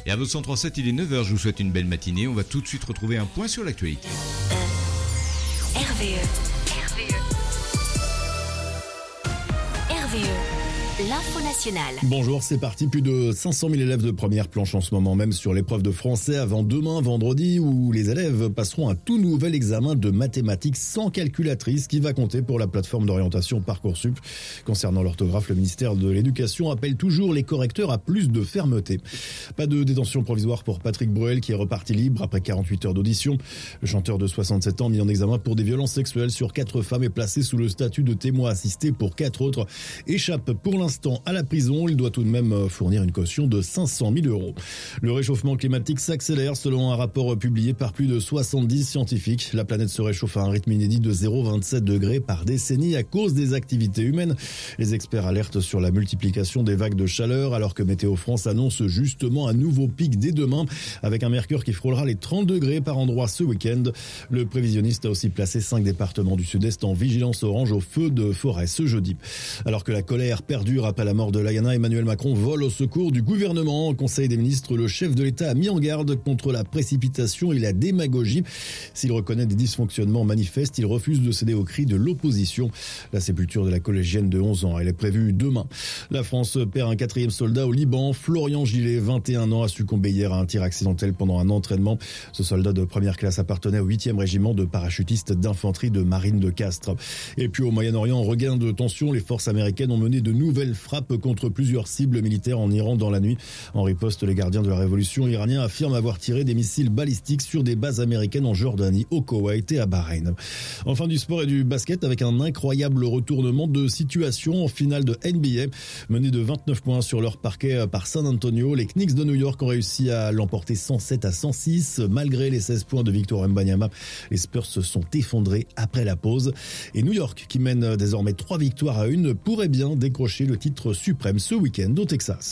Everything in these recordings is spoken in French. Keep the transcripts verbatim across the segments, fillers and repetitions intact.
Et à votre cent trois virgule sept, il est neuf heures, je vous souhaite une belle matinée. On va tout de suite retrouver un point sur l'actualité. R V E. R V E. R V E. L'info nationale. Bonjour, c'est parti. Plus de cinq cent mille élèves de première planche en ce moment même sur l'épreuve de français avant demain, vendredi, où les élèves passeront un tout nouvel examen de mathématiques sans calculatrice qui va compter pour la plateforme d'orientation Parcoursup. Concernant l'orthographe, le ministère de l'Éducation appelle toujours les correcteurs à plus de fermeté. Pas de détention provisoire pour Patrick Bruel qui est reparti libre après quarante-huit heures d'audition. Le chanteur de soixante-sept ans mis en examen pour des violences sexuelles sur quatre femmes est placé sous le statut de témoin assisté pour quatre autres. Échappe pour l'instant à la prison, il doit tout de même fournir une caution de cinq cent mille euros. Le réchauffement climatique s'accélère selon un rapport publié par plus de soixante-dix scientifiques. La planète se réchauffe à un rythme inédit de zéro virgule vingt-sept degrés par décennie à cause des activités humaines. Les experts alertent sur la multiplication des vagues de chaleur alors que Météo France annonce justement un nouveau pic dès demain avec un mercure qui frôlera les trente degrés par endroit ce week-end. Le prévisionniste a aussi placé cinq départements du sud-est en vigilance orange au feu de forêt ce jeudi. Alors que la colère perdure après la mort de Laiana, Emmanuel Macron vole au secours du gouvernement. Au Conseil des ministres, le chef de l'État a mis en garde contre la précipitation et la démagogie. S'il reconnaît des dysfonctionnements manifestes, il refuse de céder aux cris de l'opposition. La sépulture de la collégienne de onze ans, elle est prévue demain. La France perd un quatrième soldat au Liban. Florian Gillet, vingt et un ans, a succombé hier à un tir accidentel pendant un entraînement. Ce soldat de première classe appartenait au huitième régiment de parachutistes d'infanterie de marine de Castres. Et puis au Moyen-Orient, regain de tension, les forces américaines ont mené de nouvelles frappe contre plusieurs cibles militaires en Iran dans la nuit. En riposte, les gardiens de la révolution iraniens affirment avoir tiré des missiles balistiques sur des bases américaines en Jordanie, au Koweït et à Bahreïn. Enfin, du sport et du basket avec un incroyable retournement de situation en finale de N B A. Menés de vingt-neuf points sur leur parquet par San Antonio, les Knicks de New York ont réussi à l'emporter cent sept à cent six. Malgré les seize points de Victor Wembanyama, les Spurs se sont effondrés après la pause. Et New York, qui mène désormais trois victoires à une, pourrait bien décrocher le titre suprême ce week-end au Texas.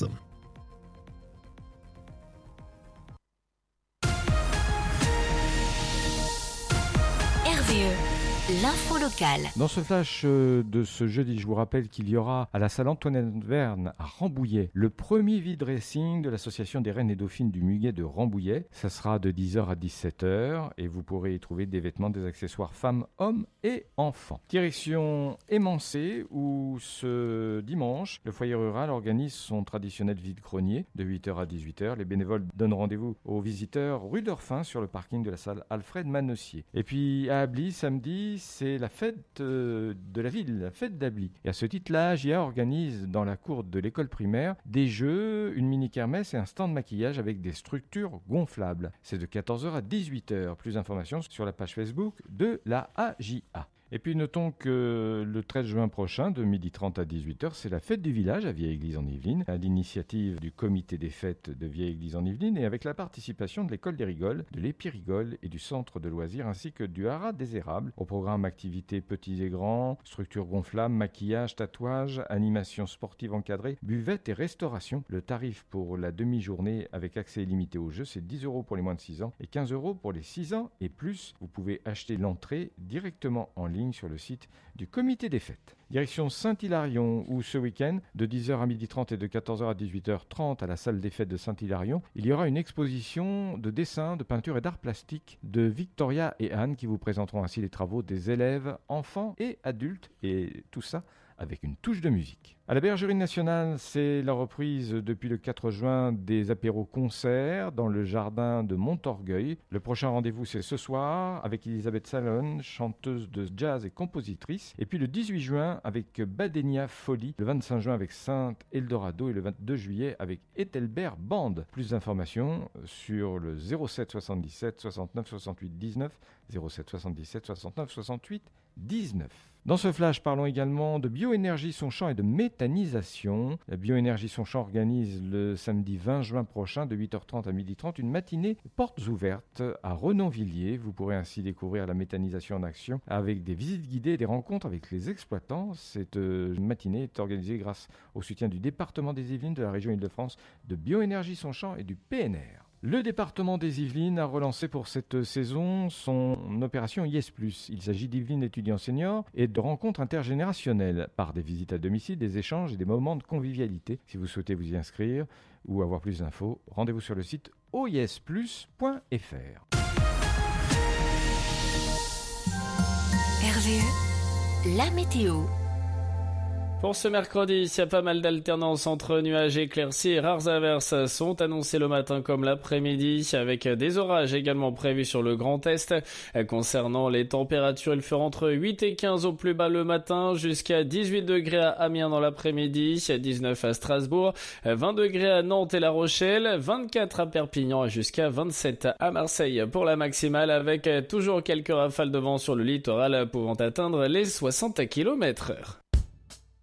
R V E, l'info locale. Dans ce flash de ce jeudi, je vous rappelle qu'il y aura à la salle Antoine Verne à Rambouillet le premier vide dressing de l'association des Reines et Dauphines du Muguet de Rambouillet. Ça sera de dix heures à dix-sept heures et vous pourrez y trouver des vêtements, des accessoires femmes, hommes et enfants. Direction Émancé où ce dimanche, le foyer rural organise son traditionnel vide-grenier de huit heures à dix-huit heures. Les bénévoles donnent rendez-vous aux visiteurs rue d'Orphin sur le parking de la salle Alfred Manossier. Et puis à Ably, samedi, c'est la fête euh, de la ville, la fête d'Ably. Et à ce titre-là, J A organise dans la cour de l'école primaire des jeux, une mini-kermesse et un stand de maquillage avec des structures gonflables. C'est de quatorze heures à dix-huit heures. Plus d'informations sur la page Facebook de la A J A. Et puis notons que le treize juin prochain, de midi trente à dix-huit heures, c'est la fête du village à Vieille-Église-en-Yvelines, à l'initiative du comité des fêtes de Vieille-Église-en-Yvelines et avec la participation de l'école des Rigoles, de l'Épirigole et du centre de loisirs ainsi que du Haras des Érables. Au programme activités petits et grands, structures gonflables, maquillage, tatouage, animation sportive encadrée, buvette et restauration. Le tarif pour la demi-journée avec accès illimité au jeu, c'est dix euros pour les moins de six ans et quinze euros pour les six ans et plus. Vous pouvez acheter l'entrée directement en ligne sur le site du comité des fêtes. Direction Saint-Hilarion où ce week-end, de dix heures à midi trente et de quatorze heures à dix-huit heures trente à la salle des fêtes de Saint-Hilarion, il y aura une exposition de dessins, de peinture et d'art plastique de Victoria et Anne qui vous présenteront ainsi les travaux des élèves, enfants et adultes et tout ça avec une touche de musique. À la Bergerie nationale, c'est la reprise depuis le quatre juin des apéros-concerts dans le jardin de Montorgueil. Le prochain rendez-vous, c'est ce soir avec Elisabeth Salon, chanteuse de jazz et compositrice. Et puis le dix-huit juin avec Badenia Folie, le vingt-cinq juin avec Sainte Eldorado et le vingt-deux juillet avec Ethelbert Band. Plus d'informations sur le zéro sept soixante-dix-sept soixante-neuf soixante-huit dix-neuf, zéro sept soixante-dix-sept soixante-neuf soixante-huit dix-neuf. Dans ce flash, parlons également de Bioénergie Sonchamp et de méthanisation. La Bioénergie Sonchamp organise le samedi vingt juin prochain de huit heures trente à midi trente une matinée portes ouvertes à Renonvilliers. Vous pourrez ainsi découvrir la méthanisation en action avec des visites guidées et des rencontres avec les exploitants. Cette matinée est organisée grâce au soutien du département des Yvelines, de la région Île-de-France, de Bioénergie Sonchamp et du P N R. Le département des Yvelines a relancé pour cette saison son opération I S plus. Il s'agit d'Yvelines étudiants seniors et de rencontres intergénérationnelles par des visites à domicile, des échanges et des moments de convivialité. Si vous souhaitez vous y inscrire ou avoir plus d'infos, rendez-vous sur le site o i s plus point f r. R V E, la météo. Pour ce mercredi, il y a pas mal d'alternance entre nuages et éclaircies et rares averses sont annoncées le matin comme l'après-midi, avec des orages également prévus sur le Grand Est. Concernant les températures, il fera entre huit et quinze au plus bas le matin, jusqu'à dix-huit degrés à Amiens dans l'après-midi, dix-neuf à Strasbourg, vingt degrés à Nantes et La Rochelle, vingt-quatre à Perpignan et jusqu'à vingt-sept à Marseille pour la maximale, avec toujours quelques rafales de vent sur le littoral pouvant atteindre les soixante kilomètres heure.